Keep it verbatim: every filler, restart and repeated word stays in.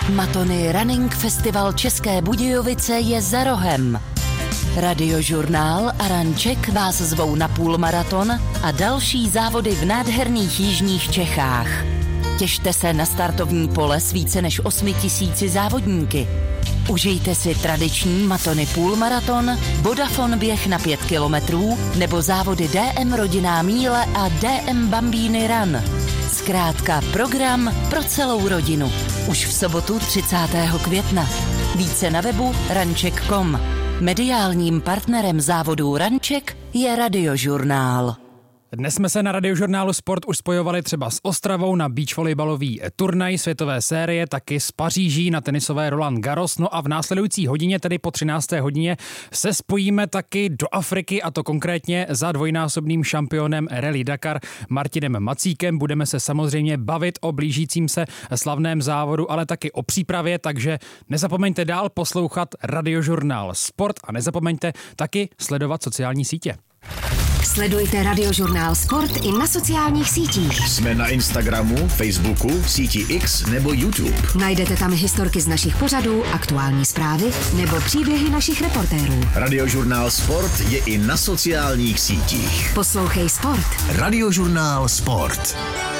Matony Running Festival České Budějovice je za rohem. Radiožurnál a Ranček vás zvou na půlmaraton a další závody v nádherných jižních Čechách. Těšte se na startovní pole s více než osmi tisíci závodníky. Užijte si tradiční Matony půlmaraton, Vodafone běh na pět kilometrů nebo závody D M Rodinná míle a D M Bambíny Run. Zkrátka program pro celou rodinu. Už v sobotu třicátého května. Více na webu ranček tečka com. Mediálním partnerem závodů Ranček je Radiožurnál. Dnes jsme se na Radiožurnálu Sport už spojovali třeba s Ostravou na beachvolejbalový turnaj světové série, taky s Paříží na tenisové Roland Garros. No a v následující hodině, tedy po třinácté hodině, se spojíme taky do Afriky, a to konkrétně za dvojnásobným šampionem Rally Dakar Martinem Macíkem. Budeme se samozřejmě bavit o blížícím se slavném závodu, ale taky o přípravě, takže nezapomeňte dál poslouchat Radiožurnál Sport a nezapomeňte taky sledovat sociální sítě. Sledujte Radiožurnál Sport i na sociálních sítích. Jsme na Instagramu, Facebooku, síti X nebo YouTube. Najdete tam historky z našich pořadů, aktuální zprávy nebo příběhy našich reportérů. Radiožurnál Sport je i na sociálních sítích. Poslouchej Sport. Radiožurnál Sport.